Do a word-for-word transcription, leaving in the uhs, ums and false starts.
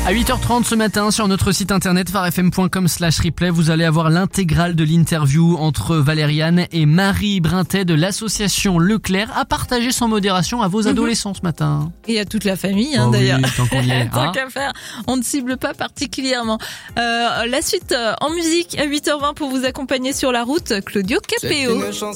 À huit heures trente ce matin, sur notre site internet pharefm point com slash replay, vous allez avoir l'intégrale de l'interview entre Valériane et Marie Brintet de l'association Leclerc, à partager sans modération à vos adolescents ce matin. Et à toute la famille, hein, Oh oui, d'ailleurs. tant qu'on y est, Tant hein. qu'à faire, on ne cible pas particulièrement. Euh, la suite euh, en musique à huit heures vingt pour vous accompagner sur la route, Claudio Capéo.